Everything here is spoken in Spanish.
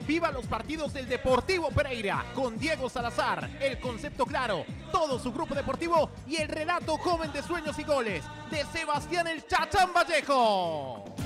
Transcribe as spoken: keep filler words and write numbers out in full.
Viva los partidos del Deportivo Pereira con Diego Salazar, el concepto claro, todo su grupo deportivo y el relato joven de sueños y goles de Sebastián el Chachán Vallejo.